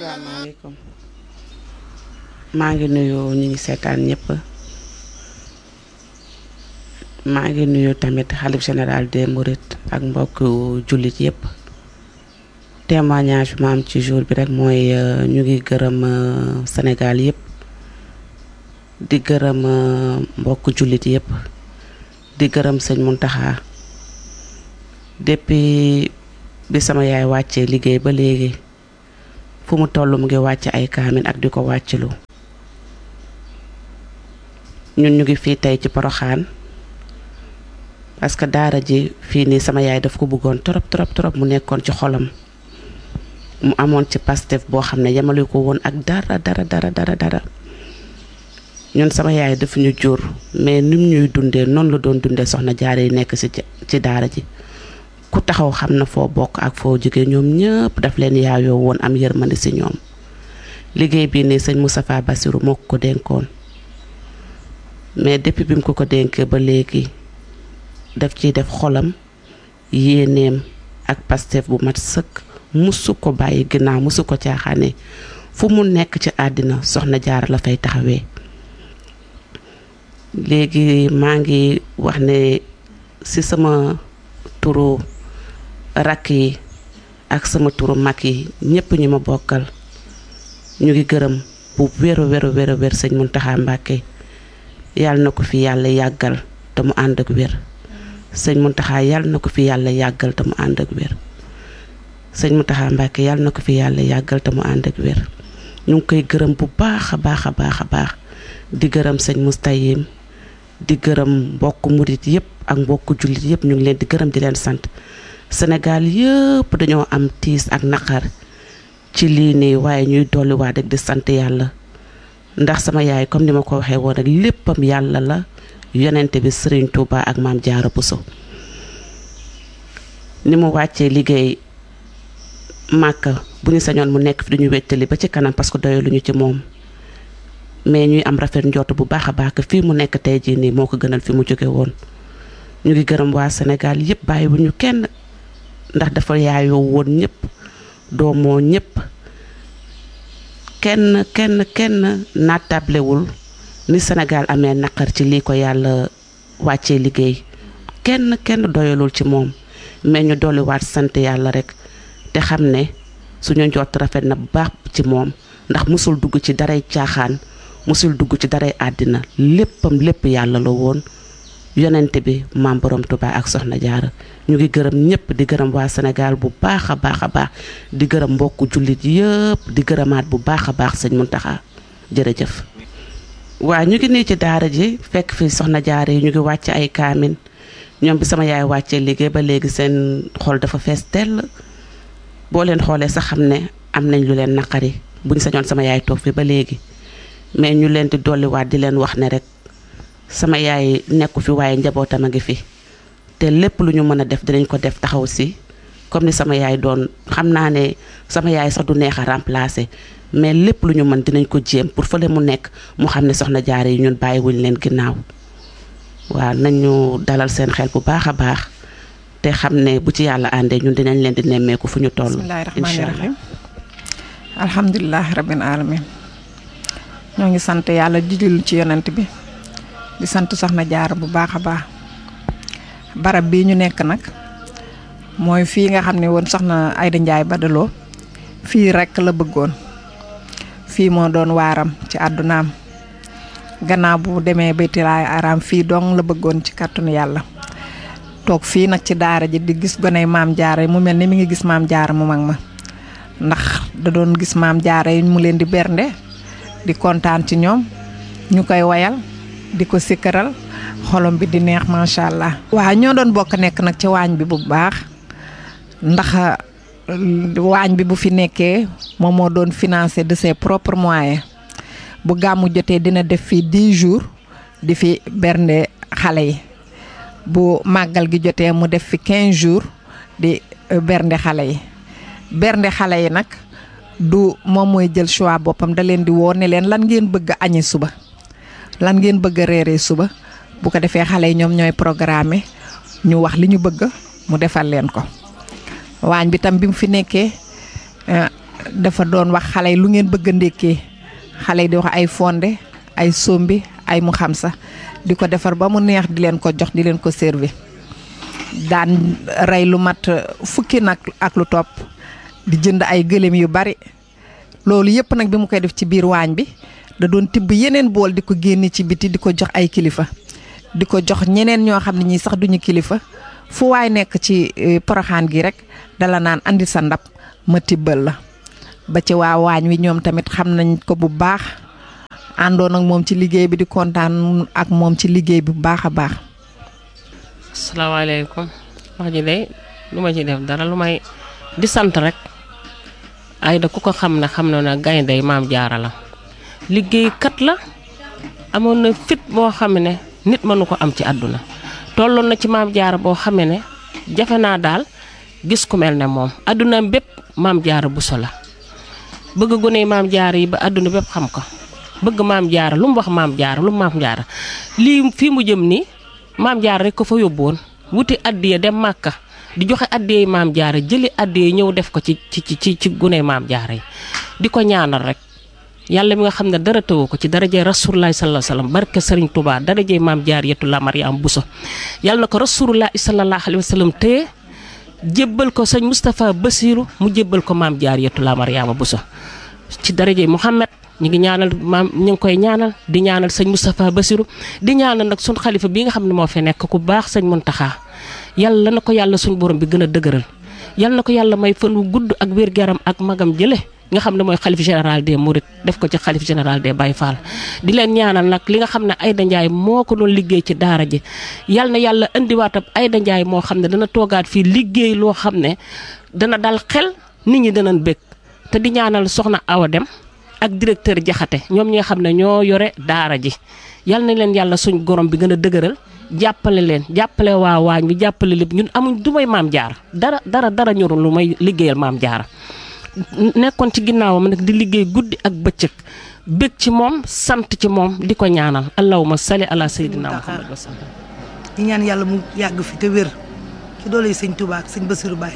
asalaamaaleykum maa ngi nuyu ñi ngi seetaan ñëpp maa ngi nuyu tamit xalif général des Mourides ak mbokk jullit yëpp témoignage bi ma am ci jour bi rek mooy ñu ngi gërëm Sénégal yëpp di gërëm mbokk jullit yëpp di gërëm sëñ Mountakha depuis bi sama yaay wàccee liggéey ba léegi fu mu toll mu ngi wàcc ay kaamin ak di ko wàccilu ñun ñu ngi fii tey ci Porokhane parce que daara ji fii nii sama yaay daf ko bëggoon trop mu nekkoon ci xolam mu amoon ci Pastef boo xam ne yemale ko woon ak dara ñun sama yaay daf ñu jur mais nim ñuy dundee noonu la doon dundee soxna jaare yi nekk ci daara ji ku taxaw xam na foo bokk ak foo jóge ñoom ñëpp daf leen yaayoo woon am yërmande ci ñoom liggéey bii nii sëñ Moustapha Bassirou moo ko dénkoon mais depuis bi mu ko dénkee ba léegi daf ciy def xolam yéeneem ak Pastef bu mat sëkk musu ko bàyyi ginnaaw musu ko caaxaane fu mu nekk ci àddina soxna Jaara la fay taxawee léegi maa ngi wax ne ci sama turu rakk yi ak sama turu mag yi ñëpp ñu ma bokkal ñu ngi gërëm bu wér sëñ Mountakha Mbacké yàlla na ko fi yàlla yàggal te mu ànd ak wér sëñ Mountakha yàlla na ko fi yàlla yàggal te mu ànd ak wér sëñ Mountakha Mbacké yàlla na ko fi yàlla yàggal te mu ànd ak wér ñu ngi koy gërëm bu baax a baax di gërëm sëñ Moustayim di gërëm mbokk murit yëpp ak mbokk jullit yëpp ñu ngi leen di gërëm di leen sant Sénégal yëpp dañoo am tiis ak naqar ci lii nii waaye ñuy dolliwaat rek di sant yàlla ndax sama yaay comme ni ma ko waxee woon rek léppam yàlla la yonente bi Serigne Touba ak Maam Jaara Bousso ni mu wàccee liggéey Màkka bu ñu sañoon mu nekk fi duñu wettali ba ci kanam parce que doyaluñu ci moom mais ñuy am rafet njort bu baax a baax fii mu nekk tey jii nii moo ko gënal fi mu jóge woon ñu ngi gërëm waa Sénégal yëpp bàyyiwuñu kenn ndax dafa yaayoo woon ñëpp doomoo ñëpp kenn naatablewul ni Sénégal amee naqar ci lii ko yàlla wàccee liggéey kenn doyalul ci moom mais ñu dolliwaat sant yàlla rek te xam ne suñu njort rafet na bu baax ci moom ndax musul dugg ci daray caaxaan musul dugg ci daray àddina lépp yàlla la woon yonente bi maam borom Touba ak soxna Jaara ñu ngi gërëm ñëpp di gërëm waa Sénégal bu baax a baax di gërëm mbokku jullit yëpp di gërëmaat bu baax a baax sëñ Mountakha jërëjëf. waa ñu ngi nii ci daara ji fekk fi soxna Jaara yi ñu ngi wàcc ay kaamin ñoom bi sama yaay wàccee liggéey ba léegi seen xol dafa fees tell boo leen xoolee sax xam ne am nañ lu leen naqari buñ sañoon sama yaay toog fi ba léegi mais ñu leen di dolliwaat di leen wax ne rek sama yaay nekku fi waaye njabootam a ngi fi te lépp lu ñu mën a def dinañ ko def taxaw si comme ni sama yaay doon xam naa ne sama yaay sax du neex a remplacer mais lépp lu ñu mën dinañ ko jéem pour fële mu nekk mu xam ne soxna Jaara yi ñun bàyyiwuñ leen ginnaaw waaw nañu dalal seen xel bu baax a baax te xam ne bu ci yàlla àndee ñun dinañ leen di nemmeeku fu ñu toll. bismillaahi rahmaani rahiim alhamdulilah rabbil alamin ñoo ngi sant yàlla di julli ci yonent bi di sant soxna Jaara bu baax a baax barab bii ñu nekk nag mooy fii nga xam ne woon soxna Ayda Njaay Badaloo fii rekk la bëggoon fii moo doon waaram ci àddunaam gannaaw bu demee baytilaay araam fii dong la bëggoon ci kàttanu yàlla toog fii nag ci daara ji di gis goney maam Jaara yi mu mel ni mi ngi gis maam Jaara mu mag ma ndax da doon gis maam Jaara yi mu leen di bernde di kontaan ci ñoom ñu koy wayal di ko sikkaral xolom bi di neex macha allah. waaw ñoo doon bokk nekk nag ci waañ bi bu baax ndax waañ bi bu fi nekkee moom moo doon financé de ses propres moyens bu gàmmu jotee dina def fi 10 jours di fi bernde xale yi bu màggal gi jotee mu def fi 15 jours di bernde xale yi bernde xale yi nag du moom mooy jël choix boppam da leen di woo ne leen lan ngeen bëgg a añe suba lan ngeen bëgg a reeree suba bu ko defee xale yi ñoom ñooy programme ñu wax li ñu bëgg mu defal leen ko waañ bi tam bi mu fi nekkee dafa doon wax xale yi lu ngeen bëgg a ndékkee xale yi di wax ay fonde ay sombi ay mu xam sa di ko defar ba mu neex di leen ko jox di leen ko servi daan rey lu mat fukki nag ak lu topp di jënd ay gëléem yu bari loolu yëpp nag bi mu koy def ci biir waañ bi da doon tibb yeneen bool di ko génne ci biti di ko jox ay kilifa di ko jox ñeneen ñoo xam ne ñii sax duñu kilifa fu waay nekk ci Porokhane gi rek dala naan andi sa ndab ma tibbal la ba ci waa waañ wi ñoom tamit xam nañ ko bu baax àndoon ak moom ci liggéey bi di kontaan ak moom ci liggéey bi bu baax a baax. asalaamaaleykum wax ji de lu ma ci def dara lu may di sant rek Aida ku ko xam ne xam na ne gaynde Maam Jaara la liggéeykat la amoon na fit boo xam ne nit mënu ko am ci àdduna tolloon na ci Maam Jaara boo xam ne jafe naa daal gis ku mel ne moom àdduna bépp Maam Jaara Buso la bëgg gone Maam Jaara yi ba àdduna bépp xam ko bëgg Maam Jaara lu mu wax Maam Jaara lu mu Maam Jaara lii fii mu jëm nii Maam Jaara rek ko fa yóbboon wuti addiya dem Màkka di joxe addiya Maam Jaara jëli addiya ñëw def ko ci gune Maam Jaara yi di ko ñaanal rek yàlla mi nga xam ne dara tëwu ko ci darajee Rasulullaahi sallallaahu alayhi wa sallam barke Sëriñ Tuubaa darajee Maam Jaariyatu la Mariam Buso yàlla na ko Rasulullaahi sallallaahu alayhi wa sallam téye jébbal ko sëñ Moustapha Bassirou mu jébbal ko Maam Jaariyatu la Mariama Buso ci darajee Muhammad ñu ngi ñaanal maam ñu ngi koy ñaanal di ñaanal sëñ Moustapha Bassirou di ñaanal nag suñ xalifa bi nga xam ne moo fi nekk ku baax sëñ Muntaxa yàlla na ko yàlla suñ borom bi gën a dëgëral yàlla na ko yàlla may fan wu gudd ak wér-gu-yaram ak magam jële nga xam ne mooy xalif général des Mourides def ko ci xalif général des Baye Fall di leen ñaanal nag li nga xam ne Aida Ndiaye moo ko doon liggéey ci daara ji yàlla na yàlla indiwaatab Aida Ndiaye moo xam ne dana toogaat fii liggéey loo xam ne dana dal xel nit ñi danañ bëgg te di ñaanal soxna Awa Dem ak directeur Jaxate ñoom ñi nga xam ne ñoo yore daara ji yal na leen yàlla suñ gorom bi gën a dëgëral jàppale leen jàppale waa waañ bi jàppale lépp ñun amuñ du may Maam Jaara dara ñorul lu may liggéeyal Maam Jaara nekkoon ci ginnaawam nag di liggéey guddi ak bëccëg bëgg ci moom sant ci moom di ko ñaanal allahumma salli ala sayyidina Muhammad wa sallam di ñaan yàlla mu yàgg fi te wér ci doole yi sëñ Touba ak sëñ Bassirou Baye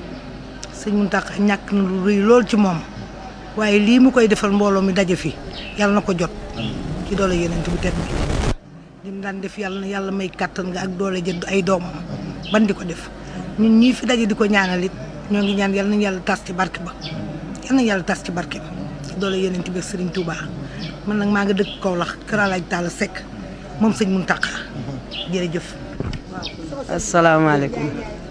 sëñ Mountakha ñàkk na lu rëy lool ci moom waaye lii mu koy defal mbooloo mi daje fi yàlla na ko jot ci doole yeneen bu tedd bi li mu daan def yàlla na yàlla may kàttan nga ak doole jënd ay doomam ban di ko def ñun ñii fi daje di ko ñaanal it ñoo ngi ñaan yàlla nañu yàlla tas ci barke ba yàlla nañu yàlla tas ci barke ba ci doole yeneen bi ak Serigne Touba man nag maa nga dëkk Kaolack Kër Alaaj Talla Seck moom sëñ Mountakha jërëjëf. asalaamaaleykum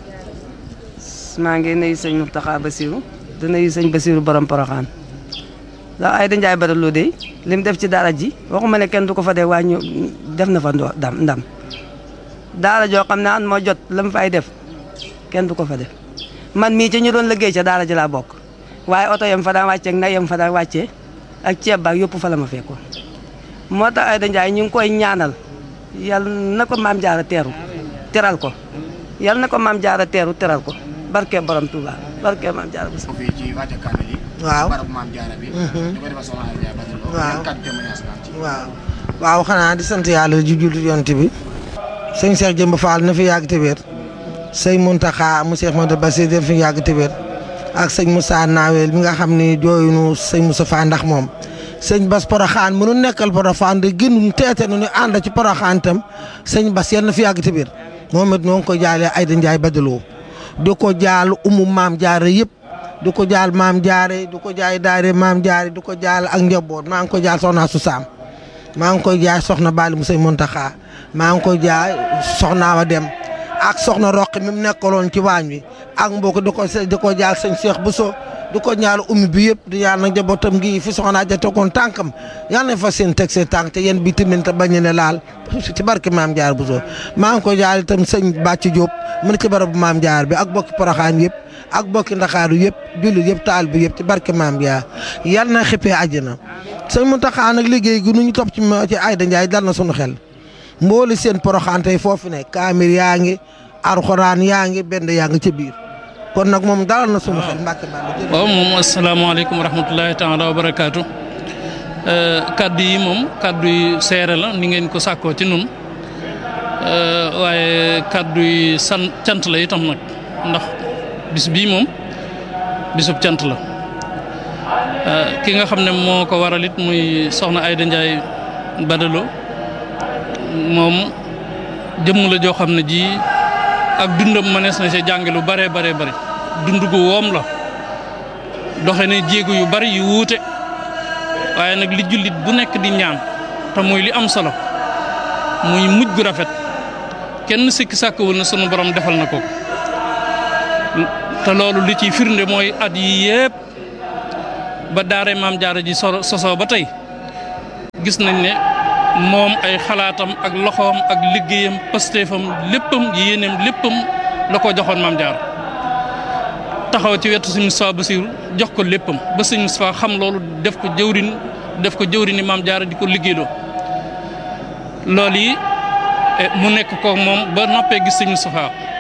maa ngi nuyu sëñ Mountakha Bassirou di nuyu sëñ Bassirou borom Porokhane ndax Aida Ndiaye Badara de li mu def ci daara ji waxuma ne kenn du ko fa dee waaye ñu def na fa ndam daara joo xam ne an moo jot la mu fay def kenn du ko fa def man mii ci ñu doon liggéey ca daara ji laa bokk waaye oto yam fa daan wàccee ak nag yam fa daan wàccee ak ceeb baak yëpp fa la ma fekkoon moo tax Aida Ndiaye ñu ngi koy ñaanal yal na ko Maam Jaara teral ko yal na ko Maam Jaara teral ko barke borom Touba barke Maam Jaara bu fii ci wàcce kaamil yi waaw barab Maam Jaara bi ñu ko defal soxna Aida Ndiaye Badara waaw xanaa di sant yàlla ju jullit yonent bi sëñ Cheikh Jëmb Fall na fi yàgg te wér sëñ Mountakha mu Cheikh Modou Bassirou na fi yàgg te wér ak sëñ Moussa Nawel mi nga xam ne jooyunu sëñ Moussa Fa ndax moom sëñ Bass Porokhane mënu nekkal Porokhane de gënuñ teete nu ñu ànd ci Porokhane tam sëñ Bass yal na fi yàgg te wér moom it noo ngi ko jaalee Aida Ndiaye Badara di ko jaal Maam Jaara yëpp di ko jaal Maam Jaara di ko jaay daare Maam Jaara di ko jaal ak njaboot maa ngi ko jaal soxna su Saam maa ngi koy jaay soxna Bali mu sëñ Mountakha maa ngi koy jaay soxna Awa Dem ak soxna Roqi mi mu nekkaloon ci waañ wi ak mbokk di ko jaal sëñ Cheikh Bousso di ko ñaal ummi bi yëpp di yàlla nag njabootam gi fi soxna ja tegoon tànkam yàlla na fa seen teg seen tànk te yéen bi tamit te bañ ne laal ci barke Maam Jaara Bousso maa ngi koy jaal itam sëñ Bàcc Diop mu ne ci barabu Maam Jaara bi ak bokki Porokhane yëpp ak bokki Ndakaaru yëpp jullit yëpp taal bi yëpp ci barke Maam Jaara yàlla na xippee àjjana sëñ Mountakha nag liggéey gi nu ñu topp ci Aida Ndiaye dal na sunu xel mbooli seen Porokhane tey foofu ne kaamir yaa ngi alxuraan yaa ngi benn yaa ngi ca biir kon nag moom dalal na sunu xel Mbàkke Bàll waaw moom asalaamaaleykum wa rahmatulahi taala wa barakaatu kaddu yi moom kaddu yi seere la ni ngeen ko sàkkoo ci nun waaye kaddu yi cant la itam nag ndax bis bii moom bisub cant la ki nga xam ne moo ko waral it muy soxna Ayda Ndiaye Badalo moom jëmm la joo xam ne ji ak dundam mënees na ci jànge lu bare bare bari dund gu woom la doxe ne jéego yu bari yu wuute waaye nag li jullit bu nekk di ñaan te muy li am solo muy mujj gu rafet kenn sikki sàkkawul na sunu borom defal na ko te loolu li ciy firnde mooy at yi yépp ba daare maam jaara ji sosoo ba tey gis nañ ne moom ay xalaatam ak loxoom ak liggéeyam pasteefam léppam yéeneem léppam la ko joxoon maam jaara taxaw ci wetu sëñ Moustapha Bassirou jox ko léppam ba sëñ Moustapha xam loolu def ko jëwrini maam jaara di ko liggéeyloo loolu yi mu nekk ko moom ba noppee gis sëñ Moustapha